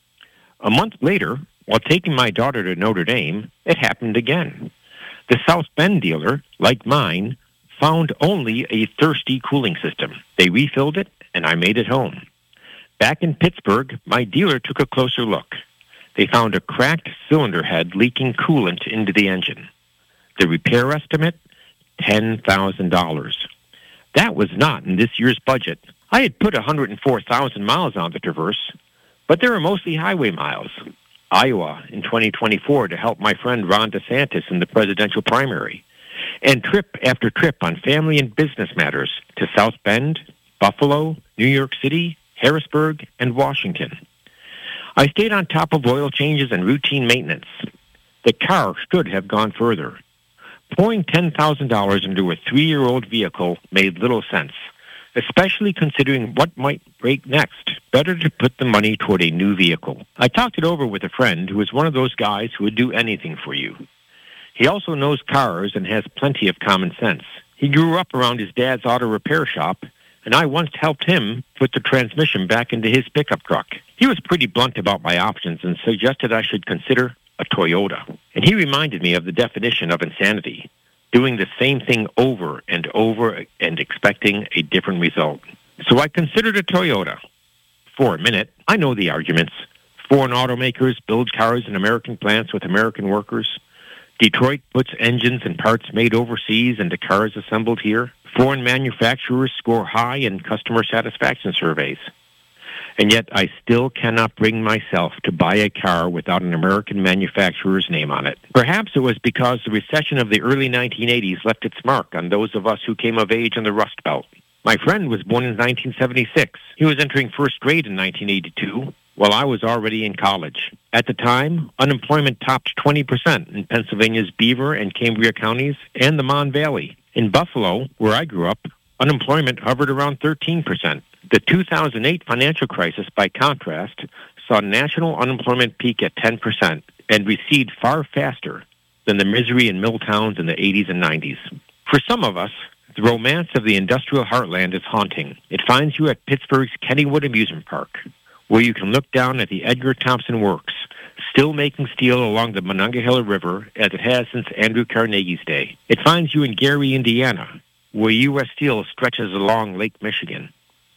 A month later, while taking my daughter to Notre Dame, it happened again. The South Bend dealer, like mine, found only a thirsty cooling system. They refilled it, and I made it home. Back in Pittsburgh, my dealer took a closer look. They found a cracked cylinder head leaking coolant into the engine. The repair estimate, ten thousand dollars. That was not in this year's budget. I had put one hundred four thousand miles on the Traverse, but they were mostly highway miles. Iowa in twenty twenty-four to help my friend Ron DeSantis in the presidential primary. And trip after trip on family and business matters to South Bend, Buffalo, New York City, Harrisburg, and Washington. I stayed on top of oil changes and routine maintenance. The car should have gone further. Pouring ten thousand dollars into a three-year-old vehicle made little sense, especially considering what might break next. Better to put the money toward a new vehicle. I talked it over with a friend who is one of those guys who would do anything for you. He also knows cars and has plenty of common sense. He grew up around his dad's auto repair shop, and I once helped him put the transmission back into his pickup truck. He was pretty blunt about my options and suggested I should consider a Toyota. And he reminded me of the definition of insanity, doing the same thing over and over and expecting a different result. So I considered a Toyota. For a minute, I know the arguments. Foreign automakers build cars in American plants with American workers. Detroit puts engines and parts made overseas into cars assembled here. Foreign manufacturers score high in customer satisfaction surveys. And yet I still cannot bring myself to buy a car without an American manufacturer's name on it. Perhaps it was because the recession of the early nineteen eighties left its mark on those of us who came of age in the Rust Belt. My friend was born in nineteen seventy-six. He was entering first grade in nineteen eighty-two, while I was already in college. At the time, unemployment topped twenty percent in Pennsylvania's Beaver and Cambria counties and the Mon Valley. In Buffalo, where I grew up, unemployment hovered around thirteen percent. The two thousand eight financial crisis, by contrast, saw national unemployment peak at ten percent and recede far faster than the misery in mill towns in the eighties and nineties. For some of us, the romance of the industrial heartland is haunting. It finds you at Pittsburgh's Kennywood Amusement Park, where you can look down at the Edgar Thomson Works, still making steel along the Monongahela River as it has since Andrew Carnegie's day. It finds you in Gary, Indiana, where U S Steel stretches along Lake Michigan.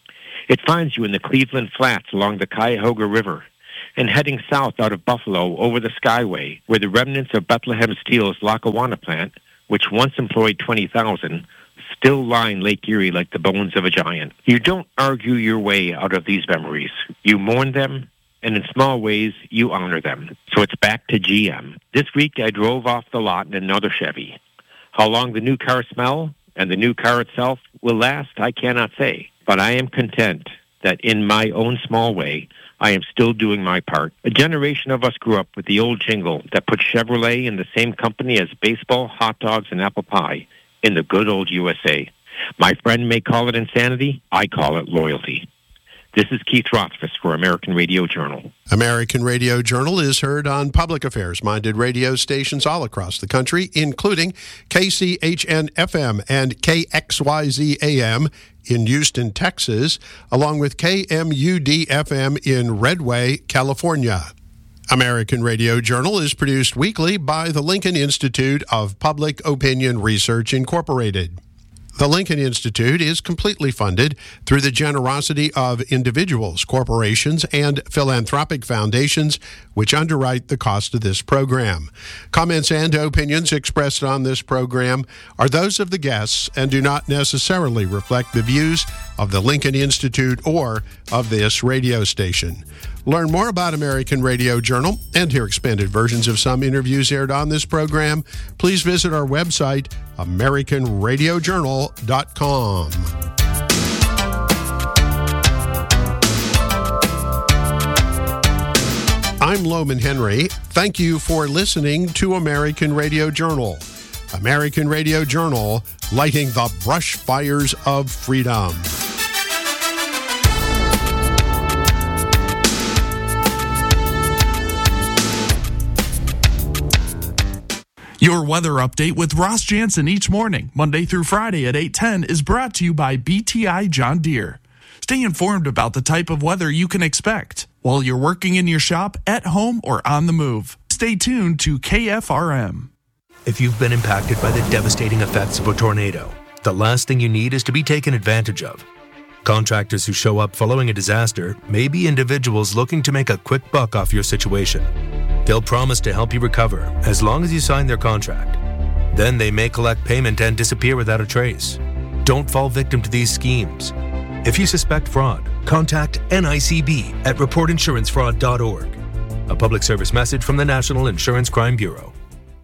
It finds you in the Cleveland Flats along the Cuyahoga River, and heading south out of Buffalo over the Skyway, where the remnants of Bethlehem Steel's Lackawanna plant, which once employed twenty thousand, still line Lake Erie like the bones of a giant. You don't argue your way out of these memories. You mourn them, and in small ways, you honor them. So it's back to G M. This week, I drove off the lot in another Chevy. How long the new car smell and the new car itself will last, I cannot say. But I am content that in my own small way, I am still doing my part. A generation of us grew up with the old jingle that put Chevrolet in the same company as baseball, hot dogs, and apple pie in the good old U S A. My friend may call it insanity. I call it loyalty. This is Keith Rothfuss for American Radio Journal. American Radio Journal is heard on public affairs-minded radio stations all across the country, including K C H N F M and K X Y Z A M in Houston, Texas, along with K M U D F M in Redway, California. American Radio Journal is produced weekly by the Lincoln Institute of Public Opinion Research, Incorporated. The Lincoln Institute is completely funded through the generosity of individuals, corporations, and philanthropic foundations, which underwrite the cost of this program. Comments and opinions expressed on this program are those of the guests and do not necessarily reflect the views of the Lincoln Institute or of this radio station. Learn more about American Radio Journal and hear expanded versions of some interviews aired on this program. Please visit our website, American Radio Journal dot com. I'm Loman Henry. Thank you for listening to American Radio Journal. American Radio Journal, lighting the brush fires of freedom. Your weather update with Ross Jansen each morning, Monday through Friday at eight ten, is brought to you by B T I John Deere. Stay informed about the type of weather you can expect while you're working in your shop, at home, or on the move. Stay tuned to K F R M. If you've been impacted by the devastating effects of a tornado, the last thing you need is to be taken advantage of. Contractors who show up following a disaster may be individuals looking to make a quick buck off your situation. They'll promise to help you recover as long as you sign their contract. Then they may collect payment and disappear without a trace. Don't fall victim to these schemes. If you suspect fraud, contact N I C B at report insurance fraud dot org. A public service message from the National Insurance Crime Bureau.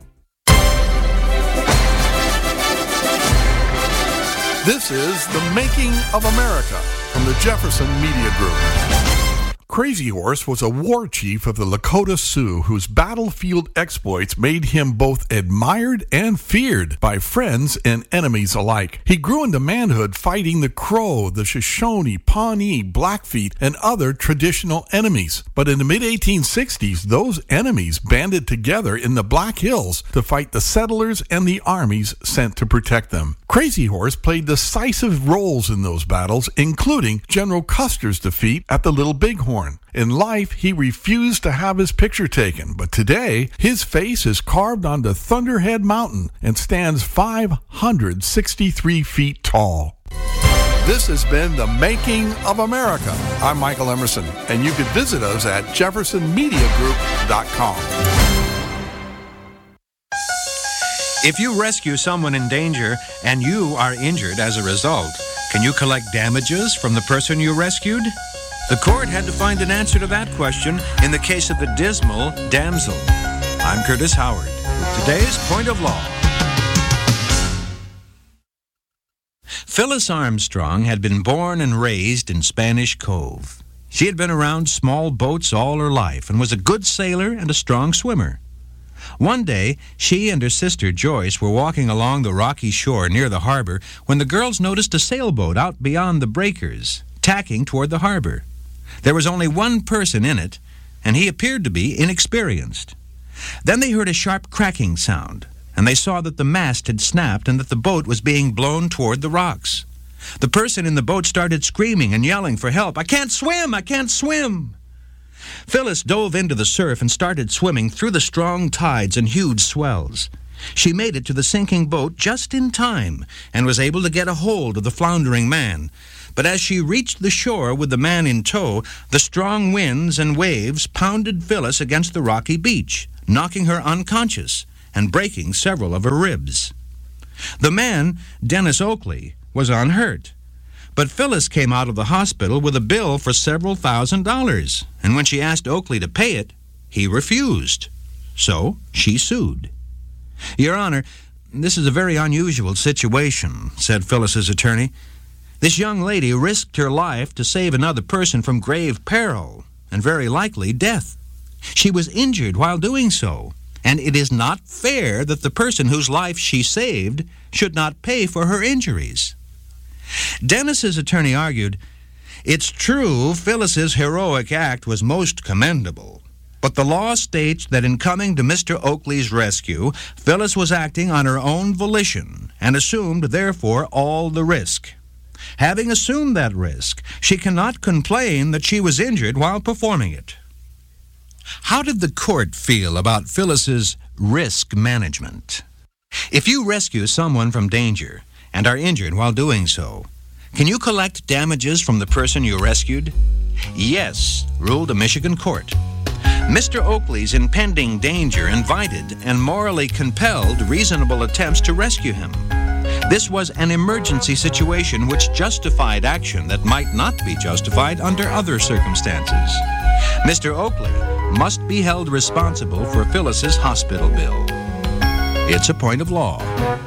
This is The Making of America from the Jefferson Media Group. Crazy Horse was a war chief of the Lakota Sioux whose battlefield exploits made him both admired and feared by friends and enemies alike. He grew into manhood fighting the Crow, the Shoshone, Pawnee, Blackfeet, and other traditional enemies. But in the mid eighteen sixties, those enemies banded together in the Black Hills to fight the settlers and the armies sent to protect them. Crazy Horse played decisive roles in those battles, including General Custer's defeat at the Little Bighorn. In life, he refused to have his picture taken, but today, his face is carved onto Thunderhead Mountain and stands five hundred sixty-three feet tall. This has been The Making of America. I'm Michael Emerson, and you can visit us at Jefferson Media Group dot com. If you rescue someone in danger and you are injured as a result, can you collect damages from the person you rescued? The court had to find an answer to that question in the case of the Dismal Damsel. I'm Curtis Howard with today's Point of Law. Phyllis Armstrong had been born and raised in Spanish Cove. She had been around small boats all her life and was a good sailor and a strong swimmer. One day, she and her sister Joyce were walking along the rocky shore near the harbor when the girls noticed a sailboat out beyond the breakers, tacking toward the harbor. There was only one person in it, and he appeared to be inexperienced. Then they heard a sharp cracking sound, and they saw that the mast had snapped and that the boat was being blown toward the rocks. The person in the boat started screaming and yelling for help. "I can't swim! I can't swim!" Phyllis dove into the surf and started swimming through the strong tides and huge swells. She made it to the sinking boat just in time and was able to get a hold of the floundering man. But as she reached the shore with the man in tow, the strong winds and waves pounded Phyllis against the rocky beach, knocking her unconscious and breaking several of her ribs. The man, Dennis Oakley, was unhurt. But Phyllis came out of the hospital with a bill for several thousand dollars, and when she asked Oakley to pay it, he refused. So she sued. "Your Honor, this is a very unusual situation," said Phyllis's attorney. "This young lady risked her life to save another person from grave peril, and very likely death. She was injured while doing so, and it is not fair that the person whose life she saved should not pay for her injuries." Dennis's attorney argued, "It's true Phyllis's heroic act was most commendable, but the law states that in coming to Mister Oakley's rescue, Phyllis was acting on her own volition and assumed, therefore, all the risk. Having assumed that risk, she cannot complain that she was injured while performing it." How did the court feel about Phyllis's risk management? If you rescue someone from danger and are injured while doing so, can you collect damages from the person you rescued? Yes, ruled a Michigan court. Mister Oakley's impending danger invited and morally compelled reasonable attempts to rescue him. This was an emergency situation which justified action that might not be justified under other circumstances. Mister Oakley must be held responsible for Phyllis's hospital bill. It's a point of law.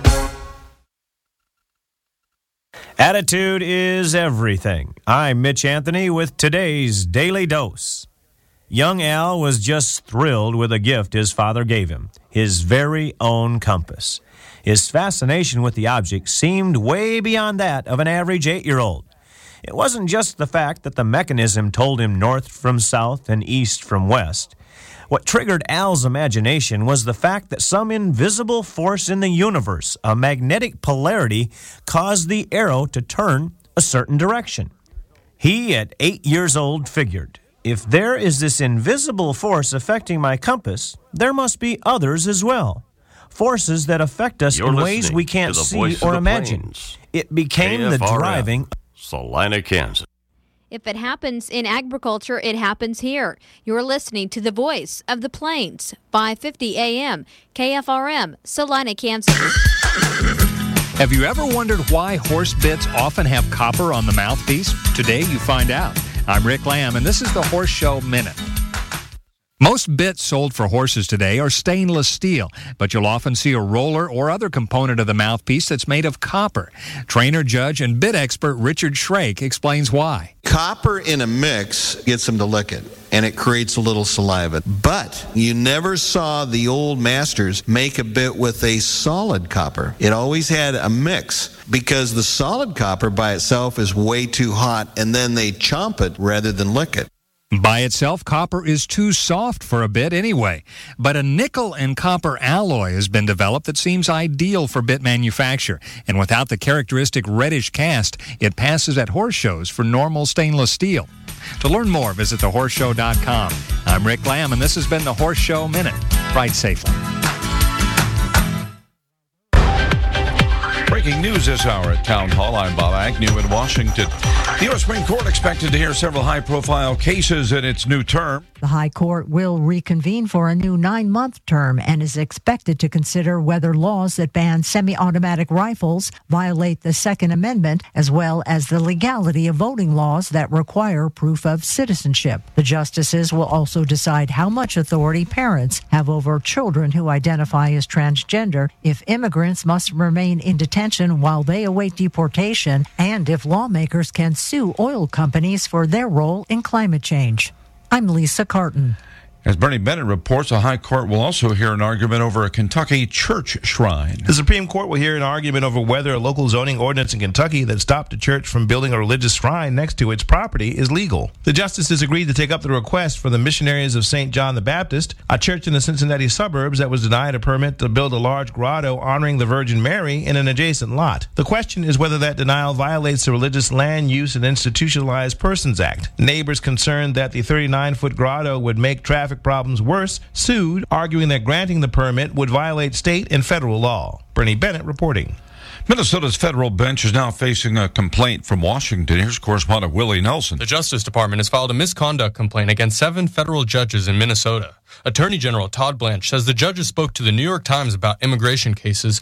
Attitude is everything. I'm Mitch Anthony with today's Daily Dose. Young Al was just thrilled with a gift his father gave him, his very own compass. His fascination with the object seemed way beyond that of an average eight-year-old. It wasn't just the fact that the mechanism told him north from south and east from west. What triggered Al's imagination was the fact that some invisible force in the universe, a magnetic polarity, caused the arrow to turn a certain direction. He, at eight years old, figured, if there is this invisible force affecting my compass, there must be others as well. Forces that affect us You're in ways we can't see or imagine. Plains. It became K F R M, the driving... Salina, Kansas. If it happens in agriculture, it happens here. You're listening to the voice of the Plains, five fifty A M, K F R M, Salina, Kansas. Have you ever wondered why horse bits often have copper on the mouthpiece? Today you find out. I'm Rick Lamb, and this is the Horse Show Minute. Most bits sold for horses today are stainless steel, but you'll often see a roller or other component of the mouthpiece that's made of copper. Trainer, judge, and bit expert Richard Shrake explains why. Copper in a mix gets them to lick it, and it creates a little saliva. But you never saw the old masters make a bit with a solid copper. It always had a mix, because the solid copper by itself is way too hot, and then they chomp it rather than lick it. By itself, copper is too soft for a bit anyway. But a nickel and copper alloy has been developed that seems ideal for bit manufacture. And without the characteristic reddish cast, it passes at horse shows for normal stainless steel. To learn more, visit the horse show dot com. I'm Rick Lamb, and this has been the Horse Show Minute. Ride safely. Breaking news this hour at Town Hall. I'm Bob Agnew in Washington. The U S Supreme Court expected to hear several high-profile cases in its new term. The High Court will reconvene for a new nine-month term and is expected to consider whether laws that ban semi-automatic rifles violate the Second Amendment, as well as the legality of voting laws that require proof of citizenship. The justices will also decide how much authority parents have over children who identify as transgender, if immigrants must remain in detention detention while they await deportation, and if lawmakers can sue oil companies for their role in climate change. I'm Lisa Carton. As Bernie Bennett reports, the High Court will also hear an argument over a Kentucky church shrine. The Supreme Court will hear an argument over whether a local zoning ordinance in Kentucky that stopped a church from building a religious shrine next to its property is legal. The justices agreed to take up the request from the Missionaries of Saint John the Baptist, a church in the Cincinnati suburbs that was denied a permit to build a large grotto honoring the Virgin Mary in an adjacent lot. The question is whether that denial violates the Religious Land Use and Institutionalized Persons Act. Neighbors concerned that the thirty-nine-foot grotto would make traffic problems worse sued, arguing that granting the permit would violate state and federal law. Bernie Bennett reporting. Minnesota's federal bench is now facing a complaint from Washington. Here's correspondent Willie Nelson. The Justice Department has filed a misconduct complaint against seven federal judges in Minnesota. Attorney General Todd Blanche says the judges spoke to the New York Times about immigration cases